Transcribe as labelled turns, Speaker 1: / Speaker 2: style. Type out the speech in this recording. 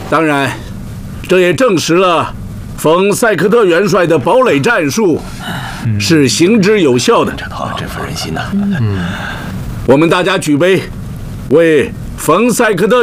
Speaker 1: 当然，这也证实了冯塞克特元帅的堡垒战术是行之有效的。
Speaker 2: 振奋人心呐！
Speaker 1: 我们大家举杯，为冯塞克特